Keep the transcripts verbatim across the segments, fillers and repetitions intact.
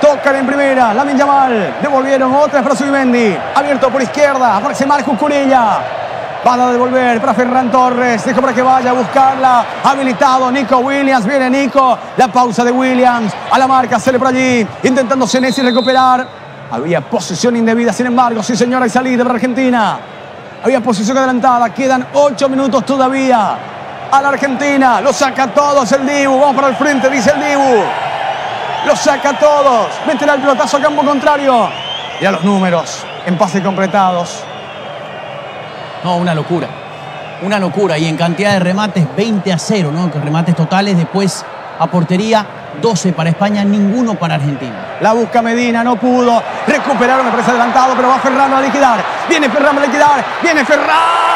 Tocan en primera, Lamine Yamal. Devolvieron otra para Zubimendi. Abierto por izquierda, aparece Marcos Cucurella. Van a devolver para Ferran Torres. Dejo para que vaya a buscarla. Habilitado Nico Williams. Viene Nico. La pausa de Williams. A la marca, sale por allí. Intentando Senesi recuperar. Había posición indebida, sin embargo. Sí, señora, hay salida para Argentina. Había posición adelantada. Quedan ocho minutos todavía. A la Argentina. Lo saca todos el Dibu. Vamos para el frente, dice el Dibu. Lo saca todos. Meterá el pelotazo a campo contrario. Y a los números. En pases completados. No, una locura. Una locura. Y en cantidad de remates, veinte a cero, ¿no? Que remates totales. Después a portería, doce para España, ninguno para Argentina. La busca Medina, no pudo. Recuperaron, me parece adelantado, pero va Ferran a liquidar. Viene Ferran a liquidar. Viene Ferran.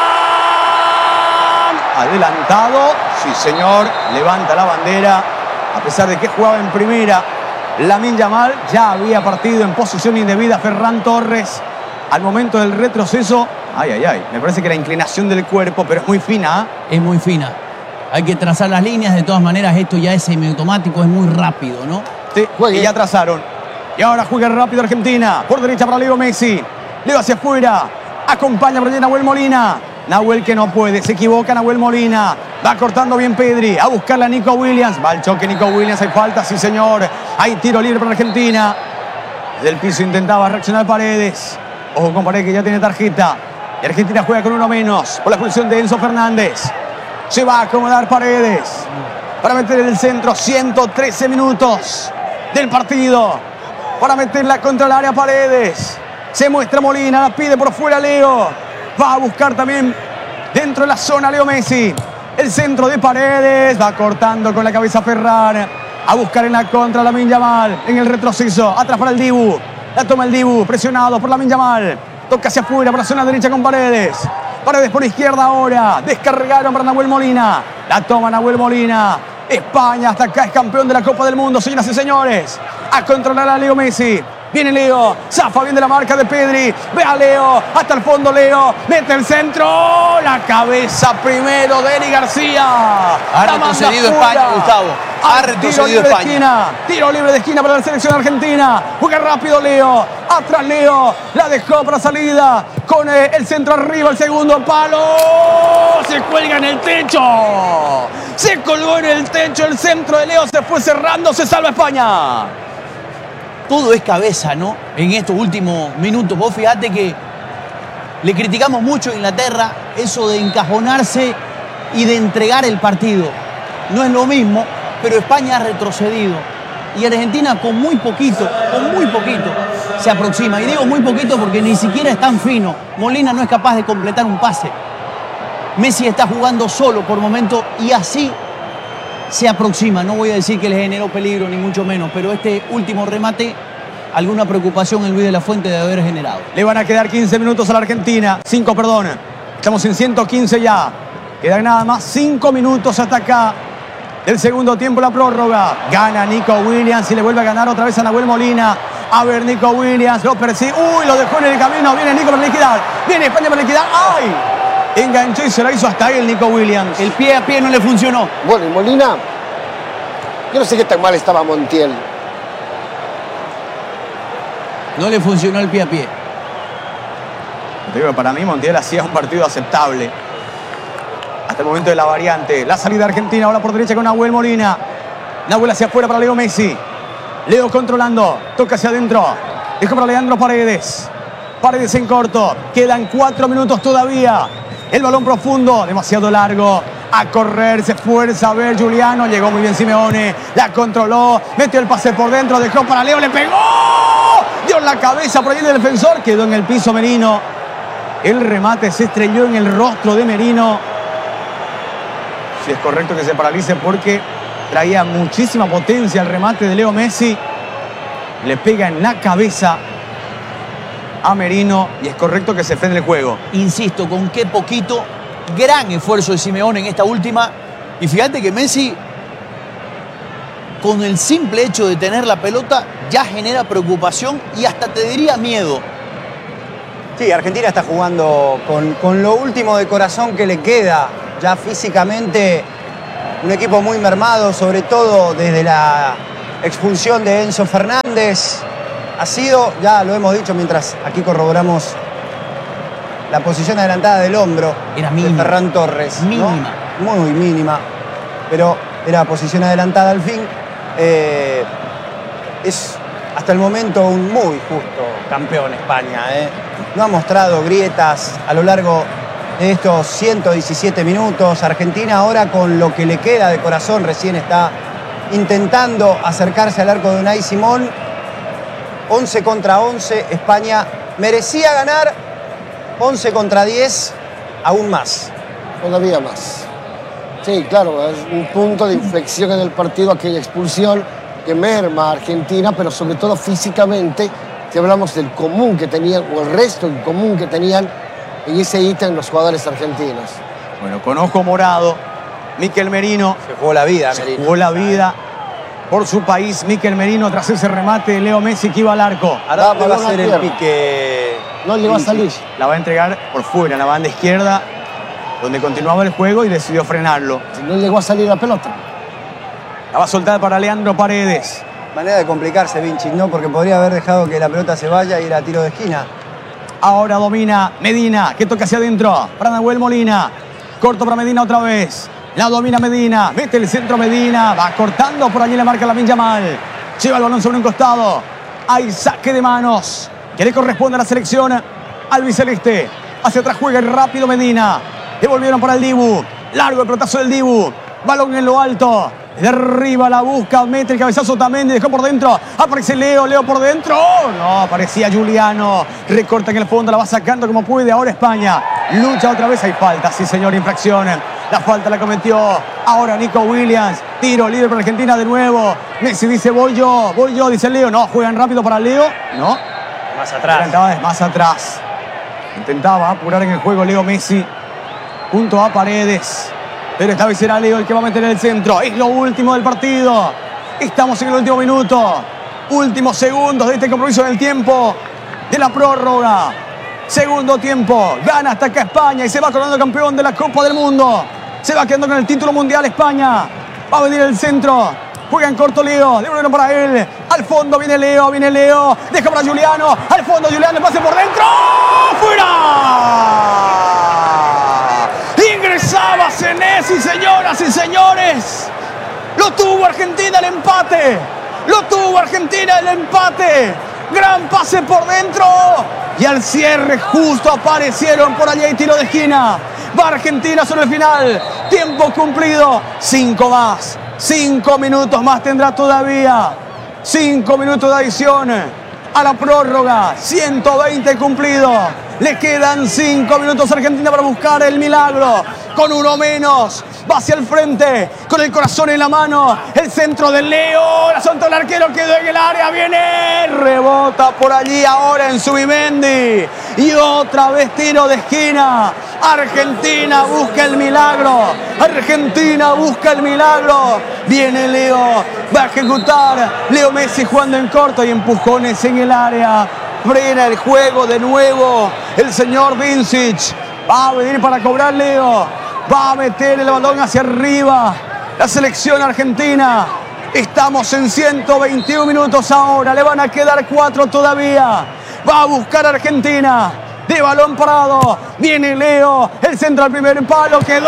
Adelantado. Sí, señor. Levanta la bandera. A pesar de que jugaba en primera, Lamine Yamal ya había partido en posición indebida Ferran Torres. Al momento del retroceso, ay, ay, ay, me parece que la inclinación del cuerpo, pero es muy fina. ¿eh? Es muy fina. Hay que trazar las líneas, de todas maneras esto ya es semiautomático, es muy rápido, ¿no? Sí, y ya trazaron. Y ahora juega rápido Argentina. Por derecha para Leo Messi. Leo hacia afuera. Acompaña por allí Nahuel Molina. Nahuel que no puede, se equivoca Nahuel Molina. Va cortando bien Pedri. A buscarla a Nico Williams. Va al choque Nico Williams, hay falta, sí señor. Hay tiro libre para Argentina. Del piso intentaba reaccionar Paredes. Ojo con Paredes que ya tiene tarjeta. Y Argentina juega con uno menos. Por la expulsión de Enzo Fernández. Se va a acomodar Paredes. Para meter en el centro. ciento trece minutos del partido. Para meterla contra el área Paredes. Se muestra Molina. La pide por fuera Leo. Va a buscar también dentro de la zona Leo Messi. El centro de Paredes. Va cortando con la cabeza Ferran. A buscar en la contra Lamine Yamal. En el retroceso. Atrás para el Dibu. La toma el Dibu. Presionado por Lamine Yamal. Toca hacia afuera por la zona derecha con Paredes. Paredes por izquierda ahora. Descargaron para Nahuel Molina. La toma Nahuel Molina. España hasta acá es campeón de la Copa del Mundo, señoras y señores. A controlar a Leo Messi. Viene Leo, zafa bien de la marca de Pedri. Ve a Leo, hasta el fondo Leo. Mete el centro. La cabeza primero de Eric García. Ha retrocedido España, Gustavo. Ha retrocedido España. De esquina. Tiro libre de esquina para la selección argentina. Juega rápido Leo. Atrás Leo. La dejó para salida. Con eh, el centro arriba, el segundo palo. Se cuelga en el techo. Se colgó en el techo. El centro de Leo se fue cerrando. Se salva España. Todo es cabeza, ¿no? En estos últimos minutos. Vos fíjate que le criticamos mucho a Inglaterra eso de encajonarse y de entregar el partido. No es lo mismo, pero España ha retrocedido. Y Argentina con muy poquito, con muy poquito, se aproxima. Y digo muy poquito porque ni siquiera es tan fino. Molina no es capaz de completar un pase. Messi está jugando solo por momento y así se aproxima. No voy a decir que le generó peligro, ni mucho menos, pero este último remate, alguna preocupación en Luis de la Fuente de haber generado. Le van a quedar quince minutos a la Argentina. cinco, perdón. Estamos en ciento quince ya. Quedan nada más cinco minutos hasta acá. Del segundo tiempo la prórroga. Gana Nico Williams y le vuelve a ganar otra vez a Nahuel Molina. A ver Nico Williams. Lo persigue. Uy, lo dejó en el camino. Viene Nico para liquidar. Viene España para liquidar. ¡Ay! Enganchó y se la hizo hasta ahí el Nico Williams. El pie a pie no le funcionó. Bueno, y Molina, yo no sé qué tan mal estaba Montiel. No le funcionó el pie a pie. Te digo, para mí Montiel hacía un partido aceptable. Hasta el momento de la variante. La salida argentina ahora por derecha con Nahuel Molina. Nahuel hacia afuera para Leo Messi. Leo controlando. Toca hacia adentro. Deja para Leandro Paredes. Paredes en corto. Quedan cuatro minutos todavía. El balón profundo, demasiado largo. A correr, se fuerza a ver Giuliano. Llegó muy bien Simeone. La controló. Metió el pase por dentro. Dejó para Leo. Le pegó. Dio en la cabeza por ahí del defensor. Quedó en el piso Merino. El remate se estrelló en el rostro de Merino. Si es correcto que se paralice porque traía muchísima potencia el remate de Leo Messi. Le pega en la cabeza a Merino y es correcto que se frene el juego. Insisto, con qué poquito, gran esfuerzo de Simeone en esta última. Y fíjate que Messi, con el simple hecho de tener la pelota, ya genera preocupación y hasta te diría miedo. Sí, Argentina está jugando con, con lo último de corazón que le queda. Ya físicamente un equipo muy mermado, sobre todo desde la expulsión de Enzo Fernández. Ha sido, ya lo hemos dicho mientras aquí corroboramos la posición adelantada del hombro Era de mínima. Ferran Torres. ¿no? Mínima. Muy mínima, pero era posición adelantada al fin. Eh, es hasta el momento un muy justo campeón España. ¿eh? No ha mostrado grietas a lo largo de estos ciento diecisiete minutos. Argentina ahora con lo que le queda de corazón recién está intentando acercarse al arco de Unai Simón. once contra once, España merecía ganar. once contra diez, aún más. Todavía más. Sí, claro, es un punto de inflexión en el partido, aquella expulsión que merma a Argentina, pero sobre todo físicamente, si hablamos del común que tenían, o el resto en común que tenían en ese ítem los jugadores argentinos. Bueno, con ojo morado, Mikel Merino Se jugó la vida, se Merino. jugó la vida por su país. Mikel Merino tras ese remate de Leo Messi que iba al arco. Ahora Da va a balón ser a el tierra. pique. No le va a salir. La va a entregar por fuera, en la banda izquierda, donde continuaba el juego y decidió frenarlo. Si no llegó a salir la pelota. La va a soltar para Leandro Paredes. Manera de complicarse, Vinci, ¿no? Porque podría haber dejado que la pelota se vaya y ir a tiro de esquina. Ahora domina Medina, que toca hacia adentro para Nahuel Molina. Corto para Medina otra vez. La domina Medina, mete el centro Medina. Va cortando, por allí le marca Lamine Yamal. Lleva el balón sobre un costado. Hay saque de manos que le corresponde a la selección albiceleste. Hacia atrás juega el rápido Medina. Devolvieron para el Dibu. Largo el pelotazo del Dibu. Balón en lo alto. De arriba la busca, mete el cabezazo también, dejó por dentro. Aparece Leo, Leo por dentro. ¡Oh! No, aparecía Juliano. Recorta en el fondo, la va sacando como puede. Ahora España. Lucha otra vez, hay falta, sí señor, infracción. La falta la cometió ahora Nico Williams. Tiro libre para Argentina de nuevo. Messi dice, voy yo, voy yo, dice Leo. No, juegan rápido para Leo. No. Más atrás. Intentaba más atrás. Intentaba apurar en el juego Leo Messi. Junto a Paredes. Pero esta vez será Leo el que va a meter en el centro. Es lo último del partido. Estamos en el último minuto. Últimos segundos de este compromiso en el tiempo de la prórroga. Segundo tiempo. Gana hasta acá España y se va coronando campeón de la Copa del Mundo. Se va quedando con el título mundial España. Va a venir el centro. Juega en corto Leo. Devuelven para él. Al fondo viene Leo. Viene Leo. Deja para Juliano. Al fondo Juliano. Pase por dentro. ¡Fuera! Ingresaba Senesi, señoras y señores. Lo tuvo Argentina el empate. Lo tuvo Argentina el empate. Gran pase por dentro. Y al cierre justo aparecieron por allá y tiro de esquina. Va Argentina sobre el final. Tiempo cumplido. Cinco más. Cinco minutos más tendrá todavía. Cinco minutos de adición a la prórroga. ciento veinte cumplido. Le quedan cinco minutos a Argentina para buscar el milagro. Con uno menos. Va hacia el frente. Con el corazón en la mano. El centro de Leo. El asunto del arquero quedó en el área. Viene. Rebota por allí ahora en Zubimendi. Y otra vez tiro de esquina. Argentina busca el milagro. Argentina busca el milagro. Viene Leo. Va a ejecutar. Leo Messi jugando en corto y empujones en el área. Frena el juego de nuevo el señor Vincic. Va a venir para cobrar Leo. Va a meter el balón hacia arriba. La selección argentina. Estamos en ciento veintiún minutos ahora. Le van a quedar cuatro todavía. Va a buscar Argentina. De balón parado. Viene Leo. El centro al primer palo. Quedó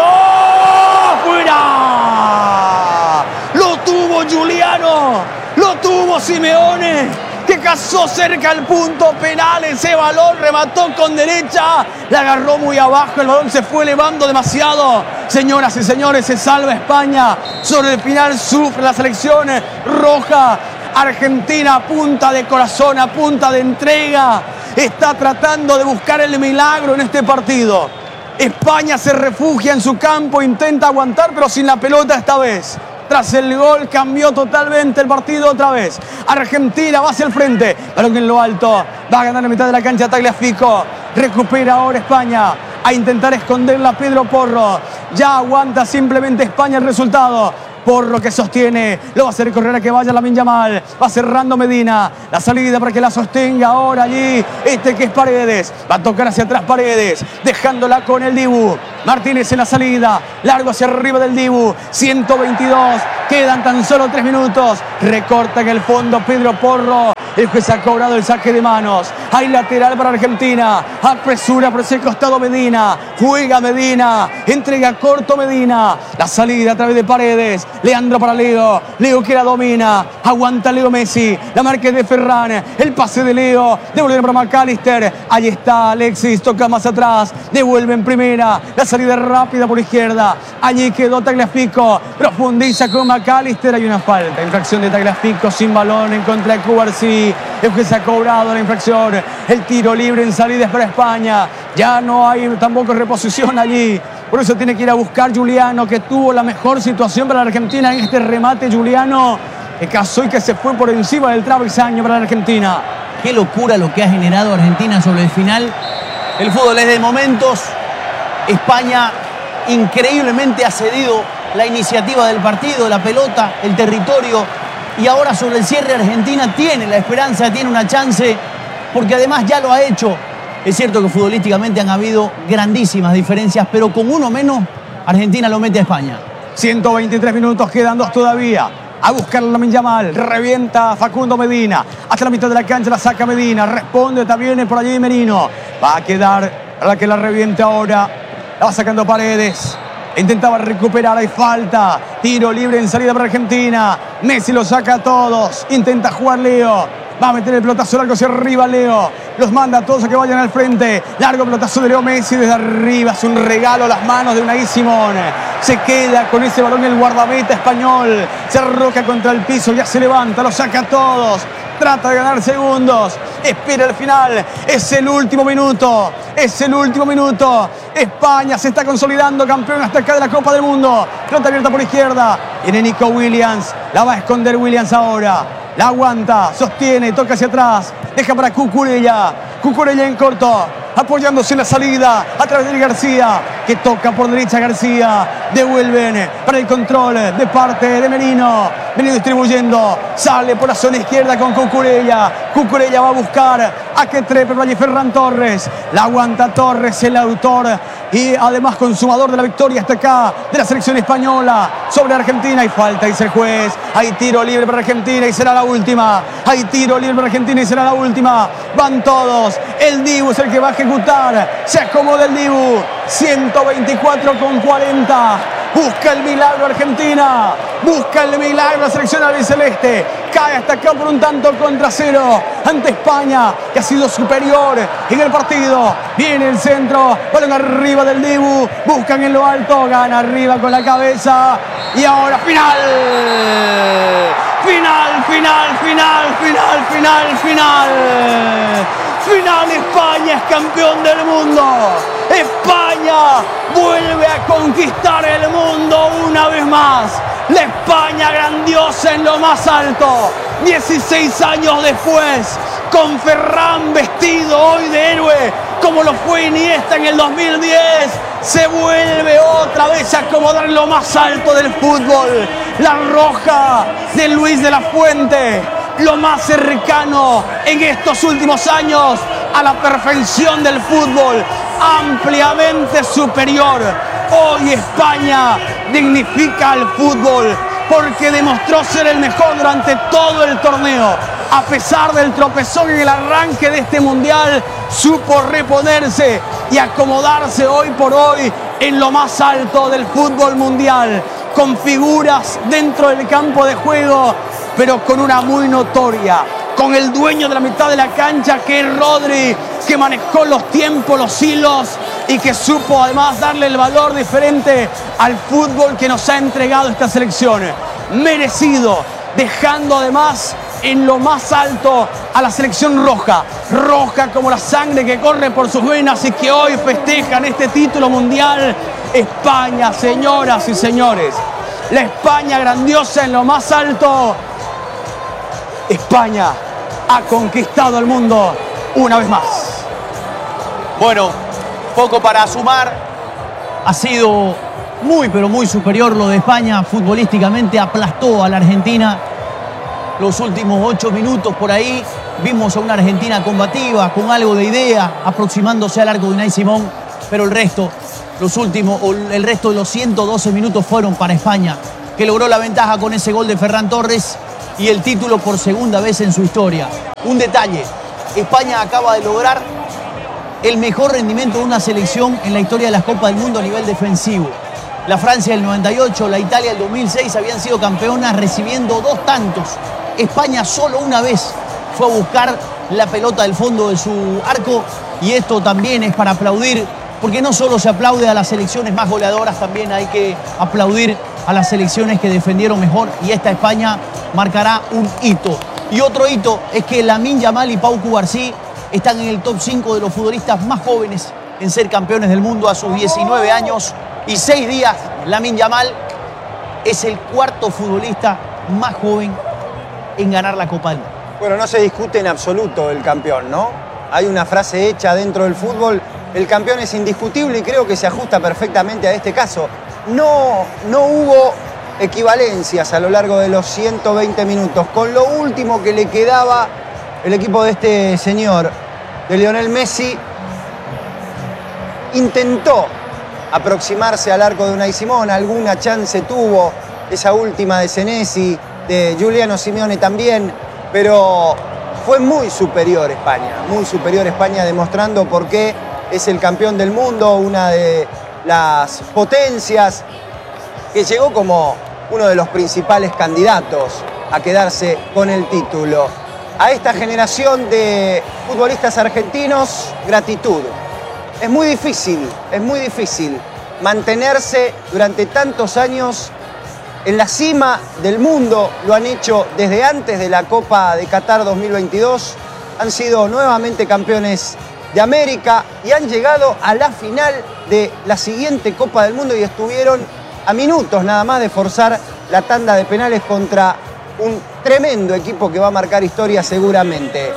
fuera. Lo tuvo Juliano. Lo tuvo Simeone, que cazó cerca al punto penal. Ese balón remató con derecha. La agarró muy abajo. El balón se fue elevando demasiado. Señoras y señores, se salva España. Sobre el final sufre la selección roja. Argentina a punta de corazón, a punta de entrega. Está tratando de buscar el milagro en este partido. España se refugia en su campo, intenta aguantar, pero sin la pelota esta vez. Tras el gol cambió totalmente el partido otra vez. Argentina va hacia el frente. Balón en lo alto. Va a ganar la mitad de la cancha Tagliafico. Recupera ahora España. A intentar esconderla Pedro Porro. Ya aguanta simplemente España el resultado. Porro que sostiene, lo va a hacer correr a que vaya Lamine Yamal, va cerrando Medina, la salida para que la sostenga ahora allí, este que es Paredes, va a tocar hacia atrás Paredes, dejándola con el Dibu, Martínez en la salida, largo hacia arriba del Dibu, ciento veintidós, quedan tan solo tres minutos, recorta en el fondo Pedro Porro, el que se ha cobrado el saque de manos, hay lateral para Argentina, apresura por ese costado Medina, juega Medina, entrega corto Medina, la salida a través de Paredes, Leandro para Leo, Leo que la domina, aguanta Leo Messi, la marca de Ferran, el pase de Leo, devuelve para McAllister, ahí está Alexis, toca más atrás, devuelve en primera, la salida rápida por izquierda, allí quedó Tagliafico, profundiza con McAllister, hay una falta, infracción de Tagliafico sin balón en contra de Cubarsí, es que se ha cobrado la infracción, el tiro libre en salida es para España, ya no hay tampoco reposición allí. Por eso tiene que ir a buscar Giuliano, que tuvo la mejor situación para la Argentina en este remate. Giuliano, que cazó y que se fue por encima del travesaño para la Argentina. Qué locura lo que ha generado Argentina sobre el final. El fútbol es de momentos. España increíblemente ha cedido la iniciativa del partido, la pelota, el territorio. Y ahora sobre el cierre Argentina tiene la esperanza, tiene una chance, porque además ya lo ha hecho. Es cierto que futbolísticamente han habido grandísimas diferencias, pero con uno menos, Argentina lo mete a España. ciento veintitrés minutos, quedan dos todavía. A buscar a Lamine Yamal, revienta Facundo Medina. Hasta la mitad de la cancha la saca Medina, responde también por allí Merino. Va a quedar a la que la reviente ahora. La va sacando Paredes. Intentaba recuperar, hay falta. Tiro libre en salida para Argentina. Messi lo saca a todos. Intenta jugar Leo. Va a meter el pelotazo largo hacia arriba Leo. Los manda a todos a que vayan al frente. Largo pelotazo de Leo Messi desde arriba. Es un regalo a las manos de Unai Simón. Se queda con ese balón el guardameta español. Se arroca contra el piso. Ya se levanta. Lo saca a todos. Trata de ganar segundos. Espera el final. Es el último minuto. Es el último minuto. España se está consolidando campeón hasta acá de la Copa del Mundo. Pelota abierta por izquierda. Viene Nico Williams. La va a esconder Williams ahora. La aguanta, sostiene, toca hacia atrás, deja para Cucurella, Cucurella en corto, apoyándose en la salida a través de García, que toca por derecha García, devuelven para el control de parte de Merino, Merino distribuyendo, sale por la zona izquierda con Cucurella, Cucurella va a buscar a que trepe allí Ferran Torres, la aguanta Torres, el autor y además consumador de la victoria hasta acá de la selección española sobre Argentina. Y falta, dice el juez, hay tiro libre para Argentina y será la última, hay tiro libre para Argentina y será la última, van todos, el Dibu es el que va a ejecutar, se acomoda el Dibu, ciento veinticuatro con cuarenta, busca el milagro Argentina, busca el milagro la selección albiceleste, cae hasta acá por un tanto contra cero ante España, que ha sido superior en el partido. Viene el centro, balón arriba del Dibu, buscan en lo alto, gana arriba con la cabeza y ahora final, final, final, final, final, final, final. Final, España es campeón del mundo. España vuelve a conquistar el mundo una vez más. La España grandiosa en lo más alto. dieciséis años después, con Ferran vestido hoy de héroe, como lo fue Iniesta en el dos mil diez, se vuelve otra vez a acomodar en lo más alto del fútbol. La roja de Luis de la Fuente, lo más cercano en estos últimos años a la perfección del fútbol, ampliamente superior. Hoy España dignifica al fútbol porque demostró ser el mejor durante todo el torneo. A pesar del tropezón en el arranque de este mundial, supo reponerse y acomodarse hoy por hoy en lo más alto del fútbol mundial, con figuras dentro del campo de juego, pero con una muy notoria, con el dueño de la mitad de la cancha, que es Rodri, que manejó los tiempos, los hilos y que supo además darle el valor diferente al fútbol que nos ha entregado esta selección. Merecido, dejando además en lo más alto a la selección roja, roja como la sangre que corre por sus venas y que hoy festejan este título mundial. España, señoras y señores, la España grandiosa en lo más alto. España ha conquistado el mundo una vez más. Bueno, poco para sumar. Ha sido muy, pero muy superior lo de España. Futbolísticamente aplastó a la Argentina. Los últimos ocho minutos por ahí vimos a una Argentina combativa, con algo de idea, aproximándose al arco de Unai Simón, pero el resto, los últimos, o el resto de los ciento doce minutos fueron para España, que logró la ventaja con ese gol de Ferran Torres y el título por segunda vez en su historia. Un detalle, España acaba de lograr el mejor rendimiento de una selección en la historia de las Copas del Mundo a nivel defensivo. La Francia del noventa y ocho, la Italia del dos mil seis habían sido campeonas recibiendo dos tantos. España solo una vez fue a buscar la pelota del fondo de su arco y esto también es para aplaudir, porque no solo se aplaude a las selecciones más goleadoras, también hay que aplaudir a las selecciones que defendieron mejor y esta España marcará un hito. Y otro hito es que Lamine Yamal y Pau Cubarsí están en el top cinco de los futbolistas más jóvenes en ser campeones del mundo a sus diecinueve años y seis días. Lamine Yamal es el cuarto futbolista más joven en ganar la Copa del Mundo. Bueno, no se discute en absoluto el campeón, ¿no? Hay una frase hecha dentro del fútbol, el campeón es indiscutible y creo que se ajusta perfectamente a este caso. No, no hubo equivalencias a lo largo de los ciento veinte minutos. Con lo último que le quedaba el equipo de este señor, de Lionel Messi, intentó aproximarse al arco de Unai Simón, alguna chance tuvo, esa última de Senesi, de Giuliano Simeone también, pero fue muy superior España, muy superior España, demostrando por qué es el campeón del mundo, una de las potencias que llegó como uno de los principales candidatos a quedarse con el título. A esta generación de futbolistas argentinos, gratitud. Es muy difícil, es muy difícil mantenerse durante tantos años en la cima del mundo. Lo han hecho desde antes de la Copa de Qatar dos mil veintidós. Han sido nuevamente campeones de América y han llegado a la final de la siguiente Copa del Mundo y estuvieron a minutos nada más de forzar la tanda de penales contra un tremendo equipo que va a marcar historia seguramente.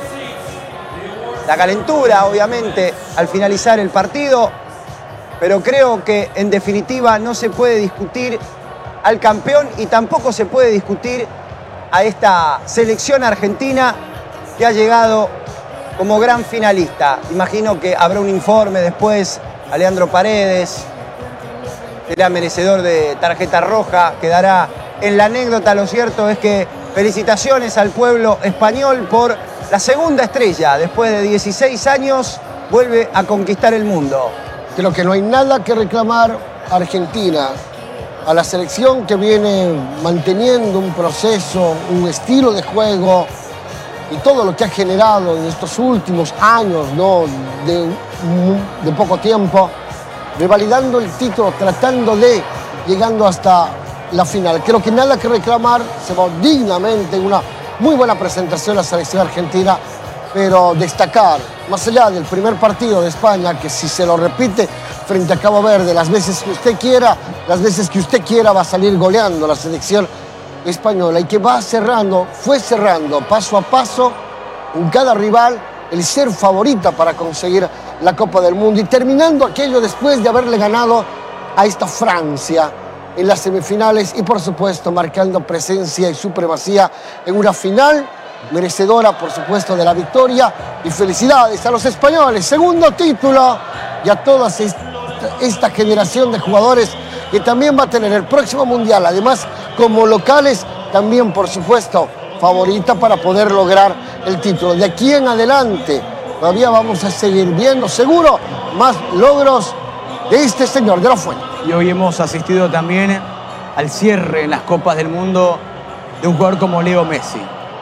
La calentura, obviamente, al finalizar el partido, pero creo que en definitiva no se puede discutir al campeón y tampoco se puede discutir a esta selección argentina que ha llegado como gran finalista. Imagino que habrá un informe después, a Leandro Paredes, será merecedor de tarjeta roja, quedará en la anécdota. Lo cierto es que felicitaciones al pueblo español por la segunda estrella. Después de dieciséis años, vuelve a conquistar el mundo. Creo que no hay nada que reclamar a Argentina, a la selección que viene manteniendo un proceso, un estilo de juego y todo lo que ha generado en estos últimos años, ¿no? de, de poco tiempo, revalidando el título, tratando de, llegando hasta la final. Creo que nada que reclamar, se va dignamente, una muy buena presentación la selección argentina, pero destacar, más allá del primer partido de España, que si se lo repite frente a Cabo Verde, las veces que usted quiera, las veces que usted quiera va a salir goleando la selección española y que va cerrando, fue cerrando paso a paso en cada rival el ser favorita para conseguir la Copa del Mundo y terminando aquello después de haberle ganado a esta Francia en las semifinales y por supuesto marcando presencia y supremacía en una final merecedora por supuesto de la victoria y felicidades a los españoles, segundo título y a toda esta generación de jugadores que también va a tener el próximo Mundial, además como locales también por supuesto favorita para poder lograr el título. De aquí en adelante todavía vamos a seguir viendo seguro más logros de este señor de la Fuente. Y hoy hemos asistido también al cierre en las Copas del Mundo de un jugador como Leo Messi.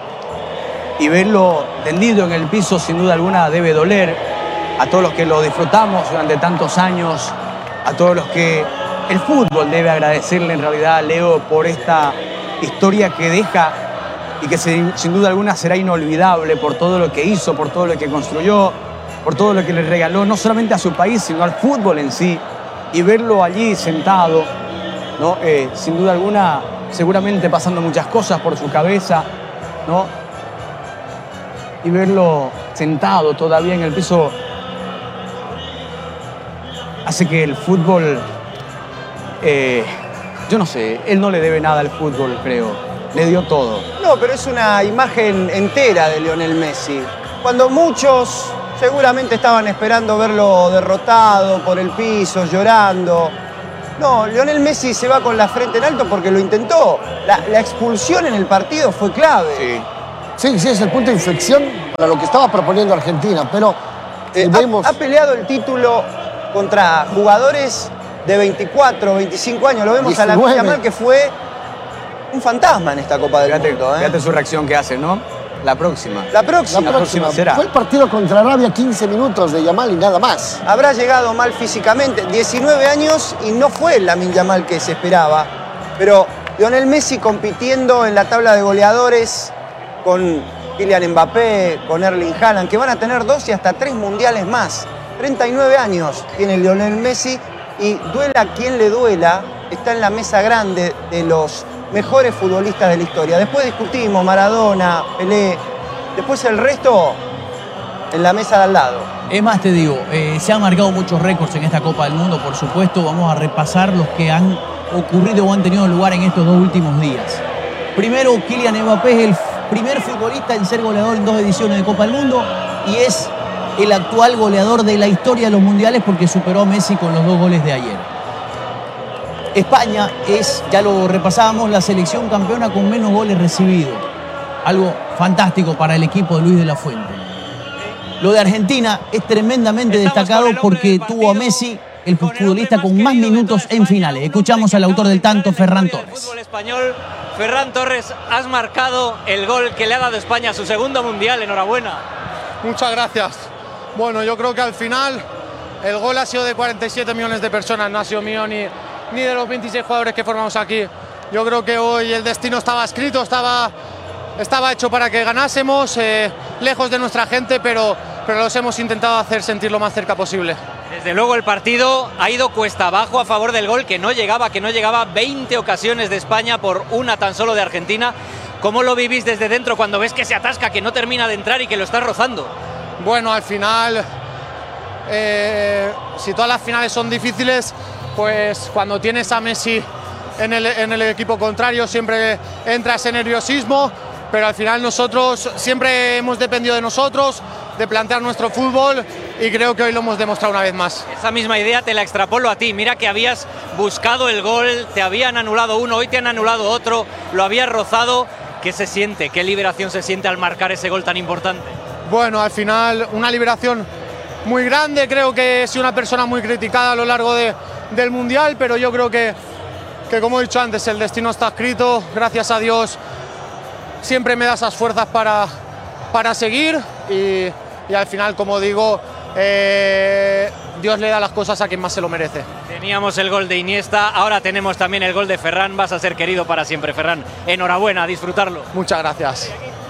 Y verlo tendido en el piso sin duda alguna debe doler a todos los que lo disfrutamos durante tantos años, a todos los que el fútbol debe agradecerle en realidad a Leo por esta historia que deja y que sin, sin duda alguna será inolvidable por todo lo que hizo, por todo lo que construyó, por todo lo que le regaló, no solamente a su país, sino al fútbol en sí. Y verlo allí sentado, ¿no? Eh, sin duda alguna, seguramente pasando muchas cosas por su cabeza, ¿no? Y verlo sentado todavía en el piso hace que el fútbol eh, yo no sé, él no le debe nada al fútbol, creo. Le dio todo. No, pero es una imagen entera de Lionel Messi. Cuando muchos seguramente estaban esperando verlo derrotado por el piso, llorando. No, Lionel Messi se va con la frente en alto porque lo intentó. La, la expulsión en el partido fue clave. Sí. Sí, sí, es el punto de inflexión para lo que estaba proponiendo Argentina, pero Eh, si ha, vemos... ha peleado el título contra jugadores de veinticuatro, veinticinco años. Lo vemos a la diecinueve. Yamal, que fue un fantasma en esta Copa del Fíjate, Mundo. ¿eh? fíjate su reacción que hace, ¿no? La próxima. La próxima. La La próxima. próxima será. Fue el partido contra Arabia, quince minutos de Yamal y nada más. Habrá llegado mal físicamente, diecinueve años y no fue el Lamine Yamal que se esperaba. Pero Lionel Messi compitiendo en la tabla de goleadores con Kylian Mbappé, con Erling Haaland, que van a tener dos y hasta tres mundiales más. treinta y nueve años tiene Lionel Messi y duela quien le duela, está en la mesa grande de los mejores futbolistas de la historia. Después discutimos Maradona, Pelé, después el resto en la mesa de al lado. Es más, te digo, eh, se han marcado muchos récords en esta Copa del Mundo, por supuesto. Vamos a repasar los que han ocurrido o han tenido lugar en estos dos últimos días. Primero, Kylian Mbappé es el primer futbolista en ser goleador en dos ediciones de Copa del Mundo y es el actual goleador de la historia de los mundiales porque superó a Messi con los dos goles de ayer. España es, ya lo repasábamos, la selección campeona con menos goles recibidos. Algo fantástico para el equipo de Luis de la Fuente. Lo de Argentina es tremendamente Estamos destacado con el hombre porque del tuvo a partido, Messi, el con el futbolista hombre con más querido de minutos toda en España, finales. un Escuchamos al autor del tanto, Ferran Torres. Torres. Fútbol español, Ferran Torres, has marcado el gol que le ha dado España a su segundo mundial. Enhorabuena. Muchas gracias. Bueno, yo creo que al final el gol ha sido de cuarenta y siete millones de personas, no ha sido mío ni, ni de los veintiséis jugadores que formamos aquí. Yo creo que hoy el destino estaba escrito, estaba, estaba hecho para que ganásemos, eh, lejos de nuestra gente, pero, pero los hemos intentado hacer sentir lo más cerca posible. Desde luego el partido ha ido cuesta abajo a favor del gol, que no llegaba, que no llegaba. veinte ocasiones de España por una tan solo de Argentina. ¿Cómo lo vivís desde dentro cuando ves que se atasca, que no termina de entrar y que lo está rozando? Bueno, al final, eh, si todas las finales son difíciles, pues cuando tienes a Messi en el, en el equipo contrario siempre entra ese nerviosismo, pero al final nosotros siempre hemos dependido de nosotros, de plantear nuestro fútbol y creo que hoy lo hemos demostrado una vez más. Esa misma idea te la extrapolo a ti. Mira que habías buscado el gol, te habían anulado uno, hoy te han anulado otro, lo habías rozado. ¿Qué se siente? ¿Qué liberación se siente al marcar ese gol tan importante? Bueno, al final una liberación muy grande, creo que he sido una persona muy criticada a lo largo de, del Mundial, pero yo creo que, que, como he dicho antes, el destino está escrito, gracias a Dios siempre me da esas fuerzas para, para seguir y, y al final, como digo, eh, Dios le da las cosas a quien más se lo merece. Teníamos el gol de Iniesta, ahora tenemos también el gol de Ferran, vas a ser querido para siempre, Ferran. Enhorabuena, a disfrutarlo. Muchas gracias.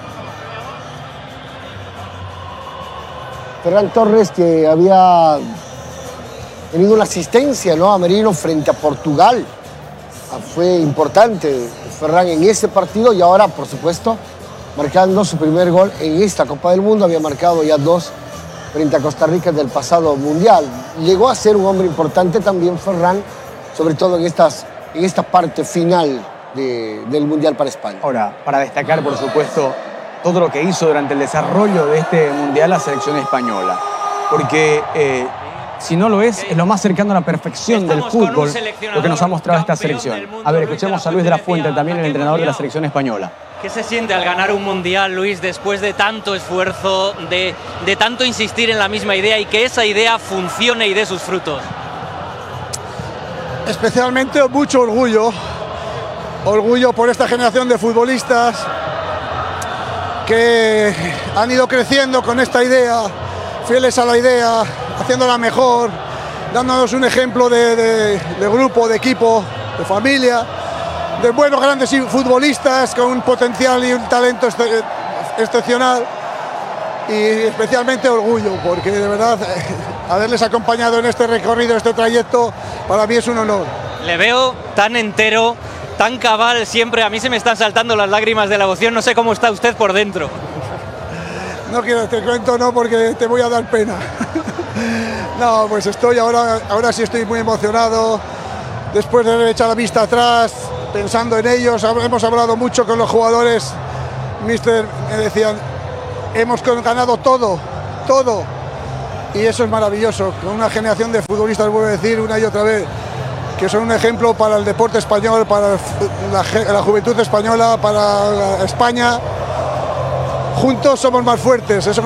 Ferran Torres, que había tenido una asistencia, ¿no?, a Merino frente a Portugal. Fue importante Ferran en ese partido y ahora, por supuesto, marcando su primer gol en esta Copa del Mundo. Había marcado ya dos frente a Costa Rica del pasado Mundial. Llegó a ser un hombre importante también Ferran, sobre todo en, estas, en esta parte final de, del Mundial para España. Ahora, para destacar, por supuesto, todo lo que hizo durante el desarrollo de este Mundial la selección española. Porque eh, si no lo es, es lo más cercano a la perfección del Estamos con un fútbol, seleccionador lo que nos ha mostrado esta campeón selección. del mundo, A ver, Luis de escuchemos la a Luis de la Fuente, Fuente, también el decía, entrenador de la Ataque selección española. ¿Qué se siente al ganar un mundial, Luis, después de tanto esfuerzo, de, de tanto insistir en la misma idea y que esa idea funcione y dé sus frutos? Especialmente mucho orgullo, orgullo por esta generación de futbolistas que han ido creciendo con esta idea, fieles a la idea, haciéndola mejor, dándonos un ejemplo de, de, de grupo, de equipo, de familia, de buenos grandes futbolistas con un potencial y un talento ex excepcional, y especialmente orgullo porque de verdad haberles acompañado en este recorrido, este trayecto, para mí es un honor. Le veo tan entero, tan cabal siempre, a mí se me están saltando las lágrimas de la emoción, no sé cómo está usted por dentro. No quiero, te cuento no porque te voy a dar pena. No, pues estoy ahora, ahora sí estoy muy emocionado después de echar la vista atrás, pensando en ellos, hemos hablado mucho con los jugadores. Mister, me decían, hemos ganado todo, todo. Y eso es maravilloso, con una generación de futbolistas, vuelvo a decir una y otra vez, que son un ejemplo para el deporte español, para la, la juventud española, para España. Juntos somos más fuertes. Eso